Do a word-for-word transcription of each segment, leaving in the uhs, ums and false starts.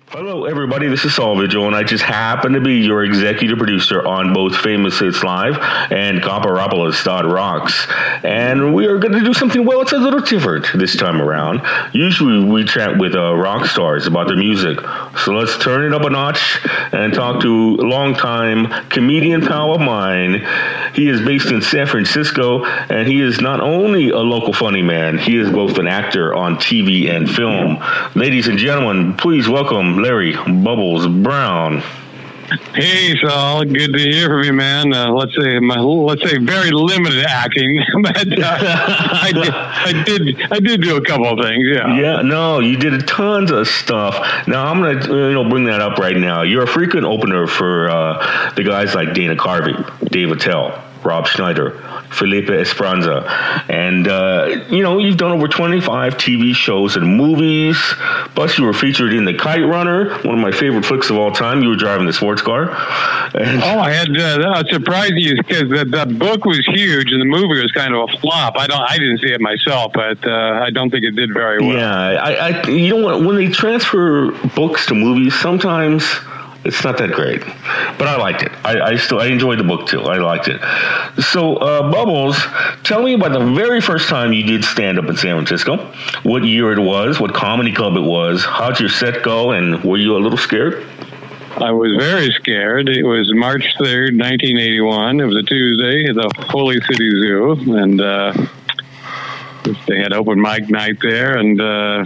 Hello, everybody. This is Saul Vigil, and I just happen to be your executive producer on both Famous Hits Live and Copperopolis Rocks. And we are going to do something, well, it's a little different this time around. Usually we chat with uh, rock stars about their music. So let's turn it up a notch and talk to a longtime comedian pal of mine. He is based in San Francisco, and he is not only a local funny man, he is both an actor on T V and film. Ladies and gentlemen, please welcome Larry Bubbles Brown. Hey, Saul. Good to hear from you, man. Uh, let's say my let's say very limited acting, but uh, I, did, I did I did do a couple of things. Yeah. Yeah. No, you did tons of stuff. Now I'm gonna you know bring that up right now. You're a frequent opener for uh, the guys like Dana Carvey, Dave Attell, Rob Schneider, Felipe Esperanza, and uh, you know you've done over twenty-five T V shows and movies. Plus, you were featured in The Kite Runner, one of my favorite flicks of all time. You were driving the sports car. And oh, I had uh, that surprised you because the, the book was huge and the movie was kind of a flop. I don't, I didn't see it myself, but uh, I don't think it did very well. Yeah, I, I you know what? When they transfer books to movies, sometimes it's not that great, but I liked it. I, I still I enjoyed the book too. I liked it. So, uh, Bubbles, tell me about the very first time you did stand up in San Francisco. What year it was? What comedy club it was? How'd your set go? And were you a little scared? I was very scared. It was March third, nineteen eighty-one. It was a Tuesday at the Holy City Zoo, and uh, they had open mic night there, and. Uh,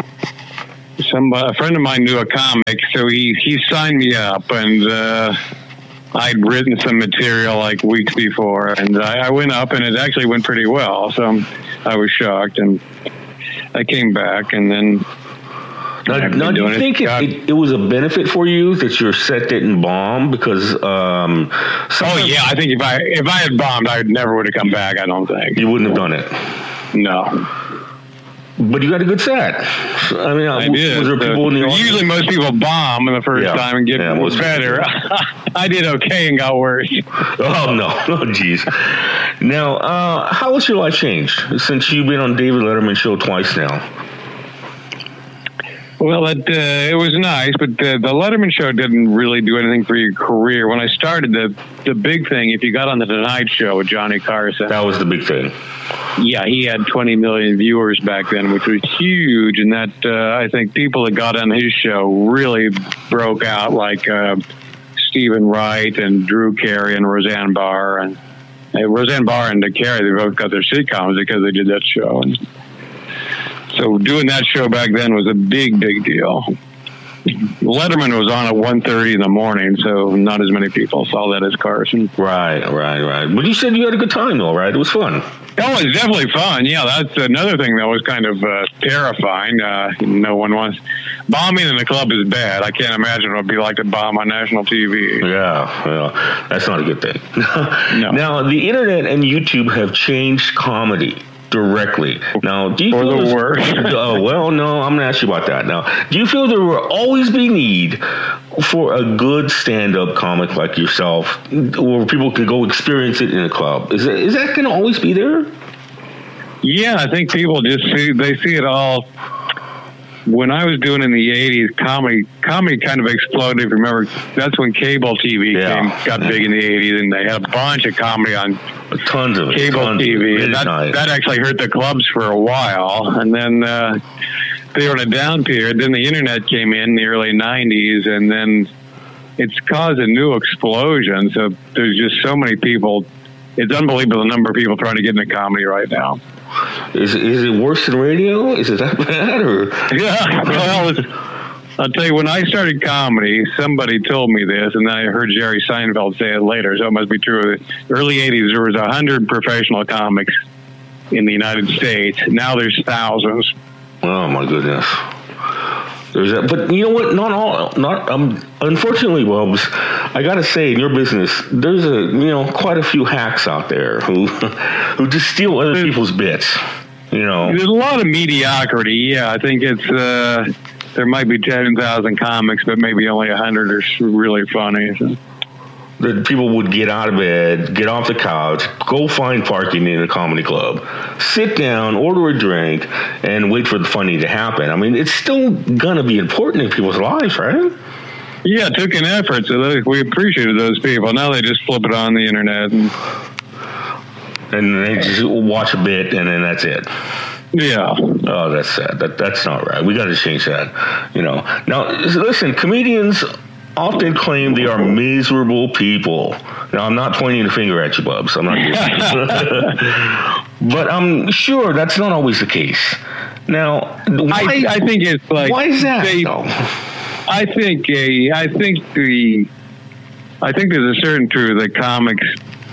Some a friend of mine knew a comic, so he, he signed me up, and uh, I'd written some material like weeks before, and I, I went up, and it actually went pretty well. So I was shocked, and I came back, and then. Now, now do you think it, it, it was a benefit for you that your set didn't bomb? Because um, oh yeah, I think if I if I had bombed, I never would have come back. I don't think you wouldn't have done it. No. But you got a good set. I mean, I did. Was there people in the audience? Usually most people bomb in the first yeah. time and get yeah, better. I did okay and got worse. Oh, no. Oh, geez. Now, uh, how has your life changed since you've been on David Letterman's show twice now? Well, it, uh, it was nice, but the, the Letterman show didn't really do anything for your career. When I started, the the big thing, if you got on the Tonight Show with Johnny Carson. That was the big thing. Yeah, he had twenty million viewers back then, which was huge. And that, uh, I think people that got on his show really broke out, like uh, Stephen Wright and Drew Carey and Roseanne Barr. And uh, Roseanne Barr and Carey, they both got their sitcoms because they did that show. And so doing that show back then was a big, big deal. Letterman was on at one thirty in the morning, so not as many people saw that as Carson. Right, right, right. But you said you had a good time, though, right? It was fun. Oh, it was definitely fun. Yeah, that's another thing that was kind of uh, terrifying. Uh, no one wants... Bombing in a club is bad. I can't imagine what it would be like to bomb on national T V. Yeah, yeah. That's not a good thing. No. Now, the internet and YouTube have changed comedy directly. Now, do you For feel the worse? Oh, well, no, I'm going to ask you about that. Now, do you feel there will always be need for a good stand-up comic like yourself, where people can go experience it in a club? Is that, is that going to always be there? Yeah, I think people just see, they see it all. When I was doing in the eighties, comedy comedy kind of exploded. Remember, that's when cable T V yeah. came, got big in the eighties, and they had a bunch of comedy on tons of it, cable tons T V. Of it. That, nice. that actually hurt the clubs for a while, and then uh, they were in a down period. Then the internet came in, in the early nineties, and then it's caused a new explosion. So there's just so many people. It's unbelievable the number of people trying to get into comedy right now. Is is it worse than radio? Is it that bad? Or yeah, well, it's, I'll tell you, when I started comedy, somebody told me this, and then I heard Jerry Seinfeld say it later, so it must be true. Early eighties, there was a hundred professional comics in the United States. Now there's thousands. Oh my goodness. There's that, but you know what? Not all. Not um. Unfortunately, Bubs, I gotta say, in your business, there's a you know quite a few hacks out there who who just steal other there's, people's bits. You know, there's a lot of mediocrity. Yeah, I think it's uh, there might be ten thousand comics, but maybe only a hundred are really funny. So. that people would get out of bed, get off the couch, go find parking in a comedy club, sit down, order a drink, and wait for the funny to happen. I mean, it's still going to be important in people's lives, right? Yeah, it took an effort, so we appreciated those people. Now they just flip it on the internet. And, and they just watch a bit, and then that's it. Yeah. Oh, that's sad. That That's not right. We got to change that, you know. Now, listen, comedians often claim they are miserable people. Now, I'm not pointing the finger at you, Bubs. I'm not doing that. But I'm sure that's not always the case. Now, why, I, I think it's like... Why is that? They, no. I think a, I think the... I think there's a certain truth that comics...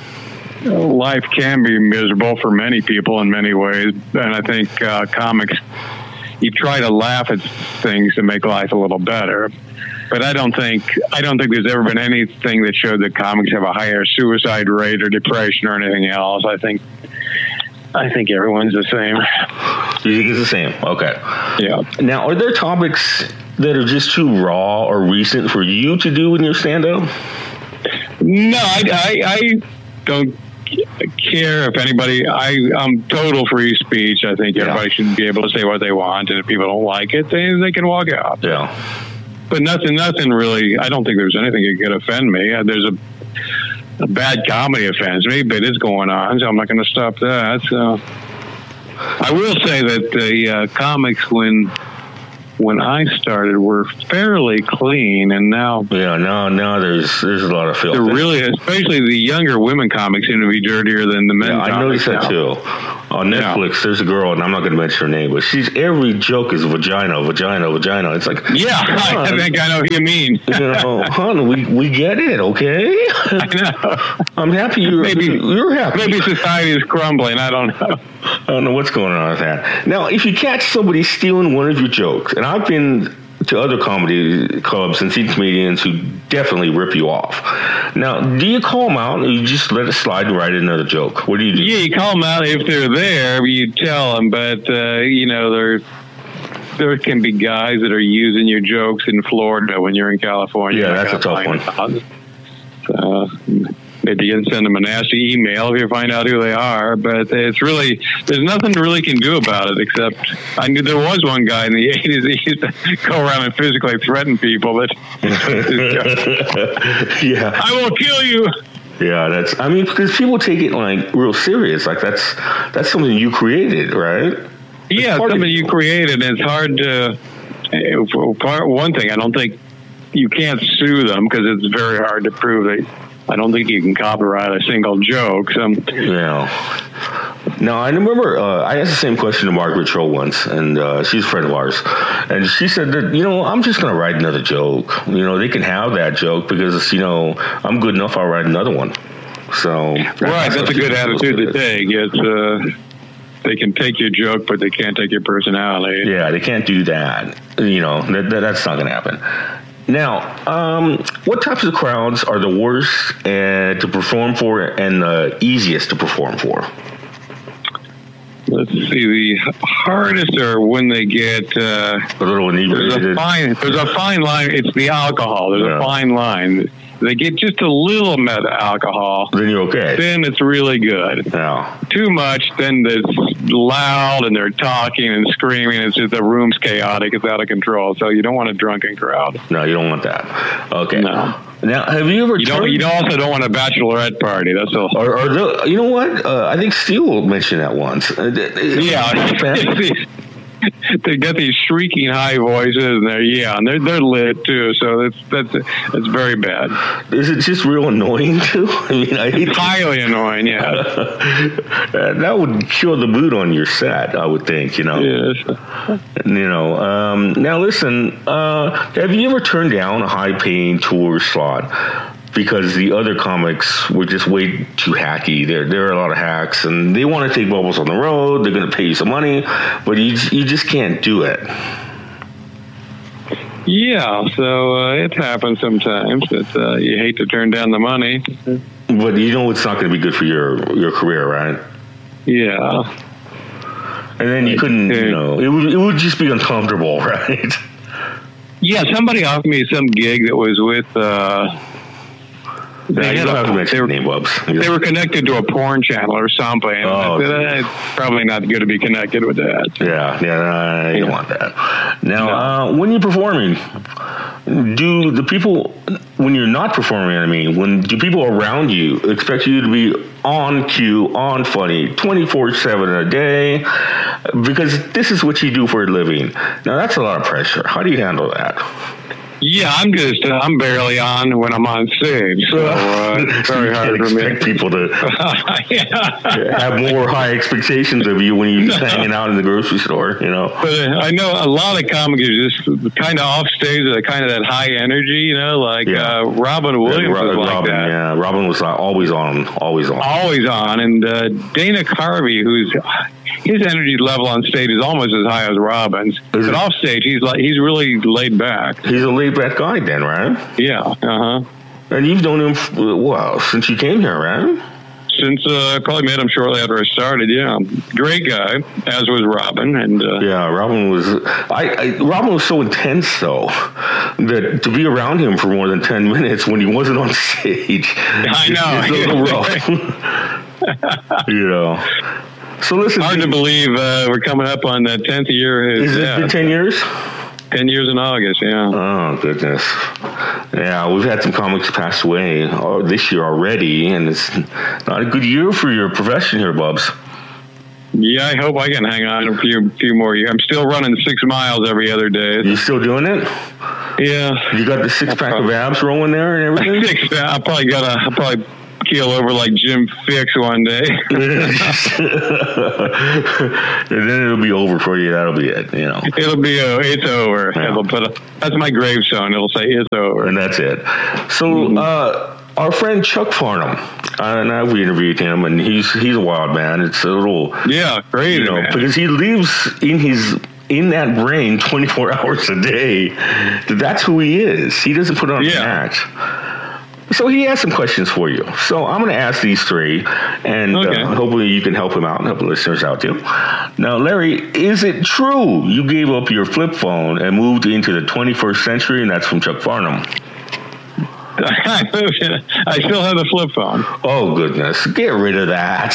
life can be miserable for many people in many ways. And I think uh, comics... You try to laugh at things to make life a little better. But I don't think I don't think there's ever been anything that showed that comics have a higher suicide rate or depression or anything else. I think I think everyone's the same. You think it's the same? Okay. Yeah. Now, are there topics that are just too raw or recent for you to do in your stand-up? No, I, I, I don't care if anybody. I, I'm total free speech. I think everybody yeah. should be able to say what they want, and if people don't like it, they they can walk out. Yeah. But nothing, nothing really. I don't think there's anything that could offend me. There's a, a bad comedy offends me, but it's going on, so I'm not going to stop that. So I will say that the uh, comics, when when I started, were fairly clean, and now yeah, now now there's there's a lot of filth. They're really, especially the younger women comics, seem to be dirtier than the men. Yeah, I noticed that now. too. On Netflix, yeah. there's a girl, and I'm not going to mention her name, but she's every joke is vagina, vagina, vagina. It's like, yeah, I think I know who you mean. You know, hon, we we get it, okay? I know. I'm happy you're maybe you're happy. Maybe society is crumbling. I don't know. I don't know what's going on with that. Now, if you catch somebody stealing one of your jokes, and I've been to other comedy clubs and seen comedians who definitely rip you off. Now, do you call them out, or you just let it slide and write another joke? What do you do? Yeah, you call them out if they're there. You tell them, but uh, you know, there there can be guys that are using your jokes in Florida when you're in California. Yeah, that's a tough one. Uh, maybe you can send them a nasty email if you find out who they are, but it's really, there's nothing really can do about it except, I knew there was one guy in the eighties that used to go around and physically threaten people that, yeah, I will kill you. Yeah, that's, I mean, because people take it like real serious, like that's, that's something you created, right? Yeah, it's something you created, and it's hard to, for part, one thing, I don't think, you can't sue them because it's very hard to prove that. I don't think you can copyright a single joke. So. Yeah. No, I remember uh, I asked the same question to Margaret Cho once, and uh, she's a friend of ours. And she said that, you know, I'm just going to write another joke. You know, they can have that joke because, you know, I'm good enough, I'll write another one. So. Right, that's, that's a good attitude to take. It's, uh, they can take your joke, but they can't take your personality. Yeah, they can't do that. You know, that, that, that's not going to happen. Now, um, what types of crowds are the worst uh, to perform for and the easiest to perform for? Let's see. The hardest are when they get uh, a little inebriated. There's a fine. There's a fine line. It's the alcohol. There's yeah. a fine line. They get just a little amount of alcohol. Then you're okay. Then it's really good. Yeah. Too much, then it's loud and they're talking and screaming. It's just the room's chaotic. It's out of control. So you don't want a drunken crowd. No, you don't want that. Okay. No. Now, have you ever? You don't. You also don't want a bachelorette party. That's also. Or, or the, you know what? Uh, I think Steele mentioned that once. Yeah. They got these shrieking high voices, and they're yeah, and they're they're lit too. So that's that's it's very bad. Is it just real annoying too? I mean, I hate highly annoying. Yeah, that would kill the mood on your set. I would think. You know. Yes. You know. Um, now listen. Uh, have you ever turned down a high-paying tour slot because the other comics were just way too hacky? There, there are a lot of hacks, and they want to take Bubbles on the road. They're going to pay you some money, but you, you just can't do it. Yeah, so uh, it happens sometimes that uh, you hate to turn down the money, but you know it's not going to be good for your your career, right? Yeah. And then you couldn't, you know, it would it would just be uncomfortable, right? Yeah, somebody offered me some gig that was with. Uh, They, you don't have to mention they were, name, Bubs. They were connected to a porn channel or something. Oh, it's probably not good to be connected with that. Yeah, yeah, uh, you don't want that. Now, No. uh, when you're performing, do the people, when you're not performing, I mean, when do people around you expect you to be on cue, on funny, twenty-four seven a day? Because this is what you do for a living. Now, that's a lot of pressure. How do you handle that? Yeah, I'm just, uh, I'm barely on when I'm on stage. So uh, it's So very you hard can't for me. expect people to yeah. have more high expectations of you when you're just hanging out in the grocery store, you know? But uh, I know a lot of comics are just kind of off stage with kind of that high energy, you know, like Yeah. uh, Robin Williams Ro- was like Robin, that. yeah. Robin was uh, always on, always on. Always on. And uh, Dana Carvey, who's his energy level on stage is almost as high as Robin's. Is But it? off stage, he's like he's really laid back. He's a laid back guy then, right? Yeah. Uh huh. And you've known him, f- well, since you came here, right? Since uh, I probably met him shortly after I started. Yeah. Great guy, as was Robin. And uh, Yeah, Robin was. I, I Robin was so intense, though, that to be around him for more than ten minutes when he wasn't on stage, I know. it's a little rough. You know. So listen, hard to believe uh, we're coming up on the tenth year. Is it been ten years? Ten years in August, yeah. Oh, goodness. Yeah, we've had some comics pass away uh, this year already, and it's not a good year for your profession here, Bubs. Yeah, I hope I can hang on a few few more years. I'm still running six miles every other day. You still doing it? Yeah. You got the six pack of abs rolling there and everything? Six, I probably got to I'll probably keel over like Jim Fix one day. And then it'll be over for you. That'll be it, you know. It'll be, uh, it's over. Yeah. It'll put a, that's my gravestone. It'll say it's over. And that's it. So, Mm-hmm. uh, our friend Chuck Farnham, uh, and I've interviewed him, and he's he's a wild man. It's a little, Yeah, crazy, you know, man. because he lives in his in that brain twenty-four hours a day. That's who he is. He doesn't put on Yeah. an act. So he has some questions for you. So I'm going to ask these three, and Okay. uh, hopefully you can help him out and help the listeners out too. Now, Larry, is it true you gave up your flip phone and moved into the twenty-first century? And that's from Chuck Farnham. I still have the flip phone. Oh, goodness. Get rid of that.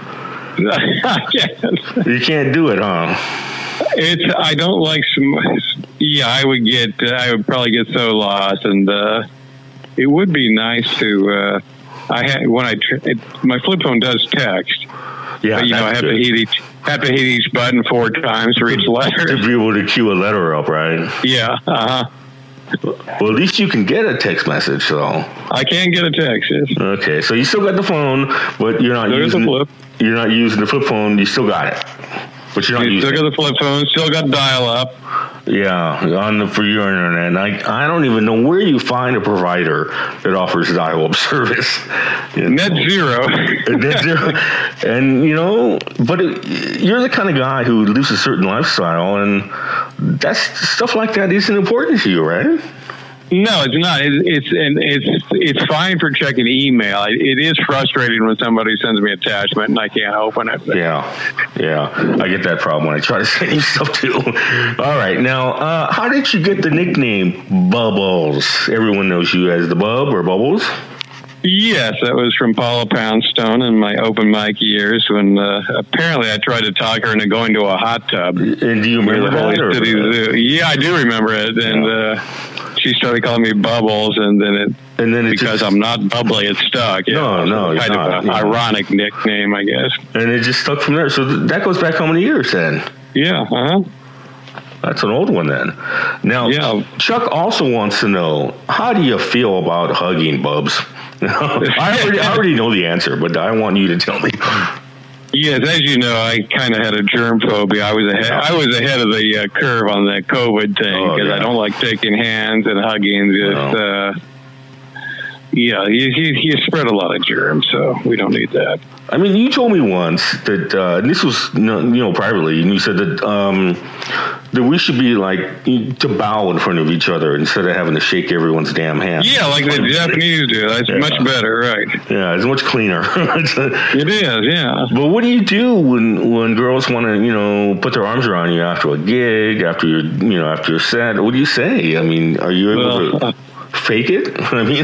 You can't do it, huh? It's I don't like some. Yeah, I would get. Uh, I would probably get so lost, and uh, it would be nice to. Uh, I had when I tr- it, my flip phone does text. Yeah, But, you know, I that's have good. to hit each have to hit each button four times for each To letter. be able to cue a letter up, right? Yeah, uh huh. Well, at least you can get a text message, though. I can get a text. Yes. Okay, so you still got the phone, but you're not There's using the flip. You're not using the flip phone. You still got it, but you're not You using still it. got the flip phone. Still got dial up. Yeah, on the for your internet. And I I don't even know where you find a provider that offers dial-up service. You know? Net zero. Net zero. And you know, but it, you're the kind of guy who lives a certain lifestyle, and that's stuff like that isn't important to you, right? No, it's not. It, it's and it's it's fine for checking email. It, it is frustrating when somebody sends me an attachment and I can't open it. Yeah, yeah, I get that problem when I try to send you stuff too. All right, now, uh, how did you get the nickname Bubbles? Everyone knows you as the Bub or Bubbles. Yes, that was from Paula Poundstone in my open mic years when uh, apparently I tried to talk her into going to a hot tub. And do you remember Holy that? Or- City Zoo. Yeah, I do remember it. And uh, she started calling me Bubbles, and then it And then it because just, I'm not bubbly, it stuck. Yeah, No, no, kind it's of not, an you know. ironic nickname, I guess. and it just stuck from there. So th- that goes back how many years then? Yeah, uh-huh. That's an old one then. Now, Yeah. Chuck also wants to know, how do you feel about hugging, Bubs? I, already, I already know the answer, but I want you to tell me. Yes, as you know, I kind of had a germ phobia. I was ahead. I was ahead of the uh, curve on the COVID thing Oh, because yeah. I don't like taking hands and hugging. Just, No. uh, yeah, you, you, you spread a lot of germs, so we don't need that. I mean, you told me once that, uh, and this was, you know, you know, privately, and you said that um, that we should be like to bow in front of each other instead of having to shake everyone's damn hand. Yeah, like the Japanese do. That's Yeah. much better, right? Yeah, it's much cleaner. It is, yeah. But what do you do when when girls want to, you know, put their arms around you after a gig, after your, you know, after your set? What do you say? I mean, are you able Well, to fake it? I mean,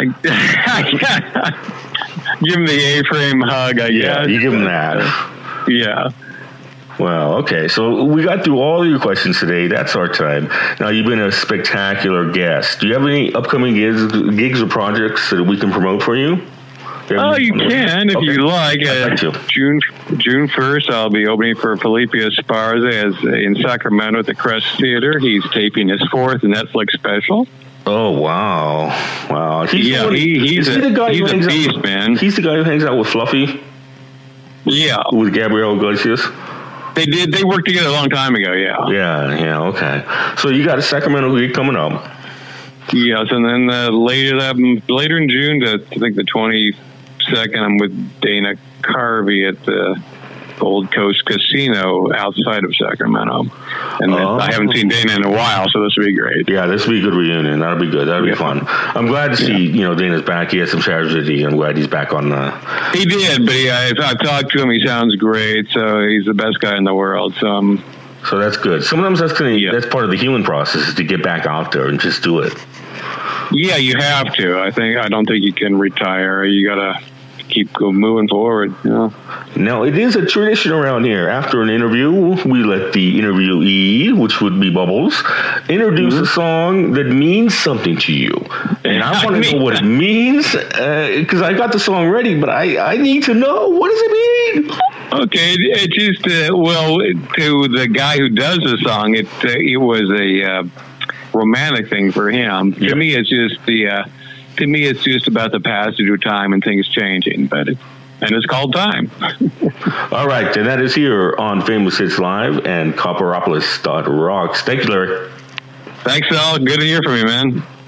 give him the A-frame hug, I yeah, guess. You give him that. Yeah. Well, okay. So we got through all your questions today. That's our time. Now, you've been a spectacular guest. Do you have any upcoming gigs, gigs or projects that we can promote for you? Oh, you can if okay. you like. Uh, you. June June first, I'll be opening for Felipe Esparza as uh, in Sacramento at the Crest Theater. He's taping his fourth Netflix special. Oh wow, wow! He's yeah, one, he, he's is a, he the guy he's who a hangs beast, out, man. He's the guy who hangs out with Fluffy. Yeah, with Gabriel Iglesias. They did. They worked together a long time ago. Yeah. Yeah. Yeah. Okay. So you got a Sacramento gig coming up. Yes, and then uh, later that later in June, to, I think the twenty-second, I'm with Dana Carvey at the Gold Coast Casino outside of Sacramento. And oh. I haven't seen Dana in a while, so this will be great. Yeah, this will be a good reunion. That'll be good. That'll yeah. be fun. I'm glad to see, yeah. you know, Dana's back. He had some tragedy. I'm glad he's back on the... He did, but he, I, I've talked to him. He sounds great, so he's the best guy in the world. So um, So that's good. Sometimes that's gonna, yeah. that's part of the healing process, is to get back out there and just do it. Yeah, you have to. I think I don't think you can retire. You gotta keep go moving forward. You know? Now, it is a tradition around here. After an interview, we let the interviewee, which would be Bubbles, introduce mm-hmm. a song that means something to you. And I want to know what it means, because uh, I got the song ready, but I, I need to know, what does it mean? Okay, it, it just, uh, well, to the guy who does the song, it, uh, it was a uh, romantic thing for him. Yeah. To me, it's just the... Uh, To me, it's just about the passage of time and things changing, but it, and it's called Time. All right, and that is here on Famous Hits Live and Copperopolis dot rocks. Thank you, Larry. Thanks, Al. Good to hear from you, man.